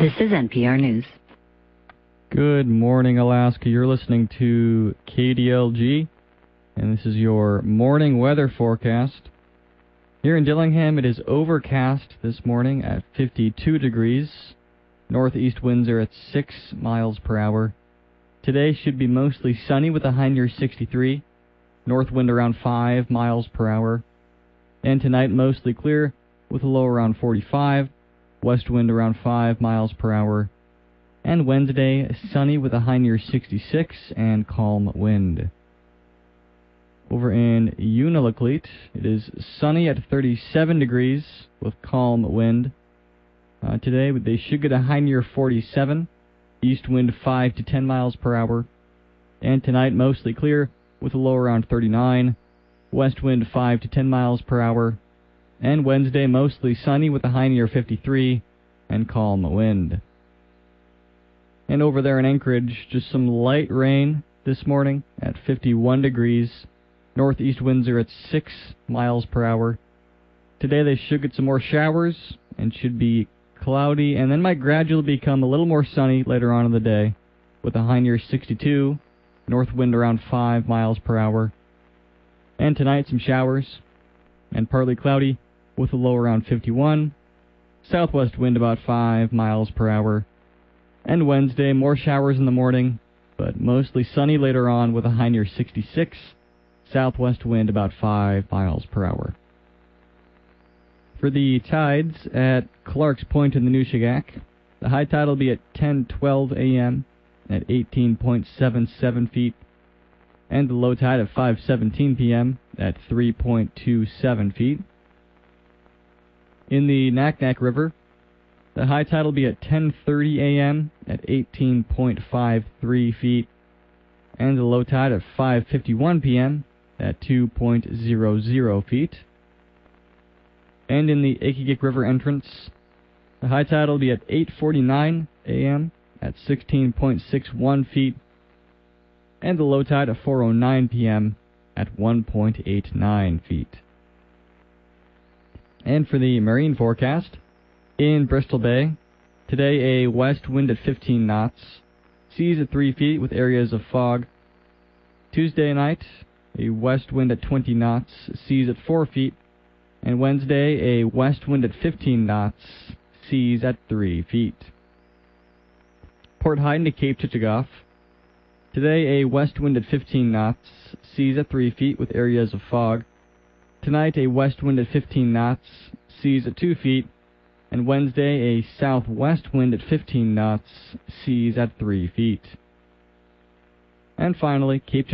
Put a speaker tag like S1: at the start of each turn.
S1: This is NPR News.
S2: Good morning, Alaska. You're listening to KDLG, and this is your morning weather forecast. Here in Dillingham, it is overcast this morning at 52 degrees. Northeast winds are at 6 miles per hour. Today should be mostly sunny with a high near 63. North wind around 5 miles per hour. And tonight, mostly clear with a low around 45. West wind around 5 miles per hour. And Wednesday, sunny with a high near 66 and calm wind. Over in Unalakleet, it is sunny at 37 degrees with calm wind. Today, they should get a high near 47. East wind 5 to 10 miles per hour. And tonight, mostly clear with a low around 39. West wind 5 to 10 miles per hour. And Wednesday, mostly sunny with a high near 53 and calm wind. And over there in Anchorage, just some light rain this morning at 51 degrees. Northeast winds are at 6 miles per hour. Today they should get some more showers and should be cloudy, and then might gradually become a little more sunny later on in the day with a high near 62, north wind around 5 miles per hour. And tonight some showers and partly cloudy with a low around 51, southwest wind about 5 miles per hour. And Wednesday, more showers in the morning, but mostly sunny later on with a high near 66, southwest wind about 5 miles per hour. For the tides at Clark's Point in the Nushagak, the high tide will be at 10:12 a.m. at 18.77 feet, and the low tide at 5:17 p.m. at 3.27 feet. In the Naknek River, the high tide will be at 10:30 a.m. at 18.53 feet, and the low tide at 5:51 p.m. at 2.00 feet. And in the Akigik River entrance, the high tide will be at 8:49 a.m. at 16.61 feet, and the low tide at 4:09 p.m. at 1.89 feet. And for the marine forecast, in Bristol Bay, today a west wind at 15 knots, seas at 3 feet with areas of fog. Tuesday night, a west wind at 20 knots, seas at 4 feet. And Wednesday, a west wind at 15 knots, seas at 3 feet. Port Hyden to Cape Chichagof, today a west wind at 15 knots, seas at 3 feet with areas of fog. Tonight, a west wind at 15 knots, seas at 2 feet. And Wednesday, a southwest wind at 15 knots, seas at 3 feet. And finally, Cape